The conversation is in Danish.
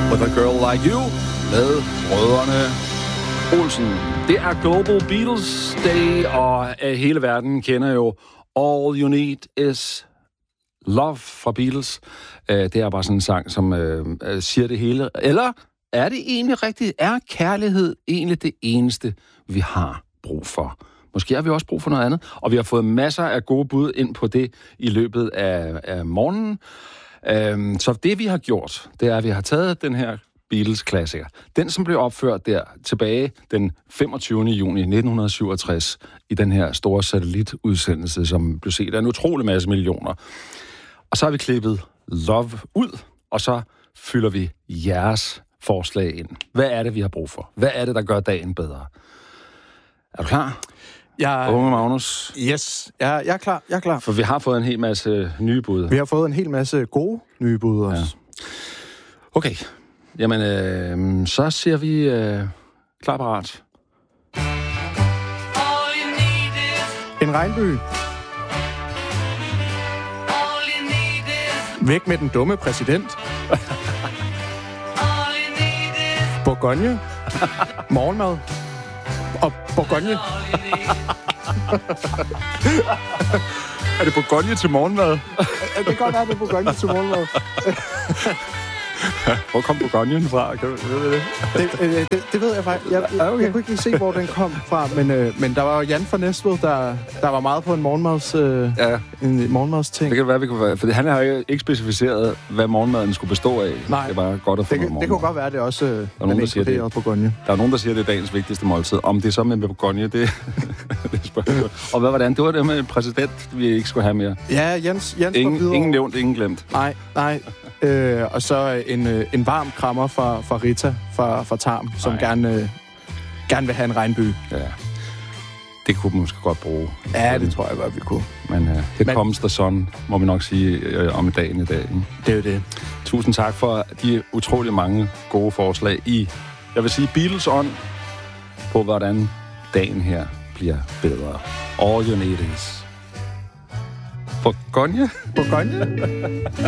With a Girl Like You med brødrene Olsen. Det er Global Beatles Day, og hele verden kender jo All You Need Is Love fra Beatles. Det er bare sådan en sang, som siger det hele. Eller er det egentlig rigtigt? Er kærlighed egentlig det eneste, vi har brug for? Måske har vi også brug for noget andet. Og vi har fået masser af gode bud ind på det i løbet af morgenen. Så det, vi har gjort, det er, at vi har taget den her Beatles-klassiker. Den, som blev opført der tilbage den 25. juni 1967 i den her store satellitudsendelse, som blev set af en utrolig masse millioner. Og så har vi klippet Love ud, og så fylder vi jeres forslag ind. Hvad er det, vi har brug for? Hvad er det, der gør dagen bedre? Er du klar? Unge Magnus? Yes, jeg er klar. Jeg er klar. For vi har fået en hel masse nye bud. Vi har fået en hel masse gode nye bud også. Ja. Okay. Jamen, så siger vi klar parat. En regnby. Væk med den dumme præsident. Bourgogne. Morgenmad. Og Bourgogne. Er det Bourgogne til morgenmad? Det kan godt være, det er Bourgogne til morgenmad. Hvor kom Bourgognen fra? Kan du vide det? Det ved jeg faktisk. Jeg kunne ikke lige se, hvor den kom fra, men der var jo Jan fra Næstved, der var meget på en morgenmadsting. Det kan være, vi kunne være, for han har ikke specificeret, hvad morgenmaden skulle bestå af. Nej. Det var godt at få noget morgenmad. Det kunne godt være, det også der er nogen, der siger det. Bourgogne. Der er nogen, der siger, det er dagens vigtigste måltid. Om det er så med Bourgogne, det er spørgsmål. Og hvad var det? Det var det med en præsident, vi ikke skulle have mere. Ja, Jens ingen nævnt, ingen glemt. Nej. Og så en varm krammer fra Rita fra Tarm, som gerne vil have en regnby. Ja. Det kunne man måske godt bruge. Ja, det tror jeg godt, vi kunne. Men det comes the sun, må vi nok sige om dagen i dag. Ikke? Det er jo det. Tusind tak for de utrolig mange gode forslag i, jeg vil sige, Beatles ånd på, hvordan dagen her bliver bedre. All you need is Bourgogne.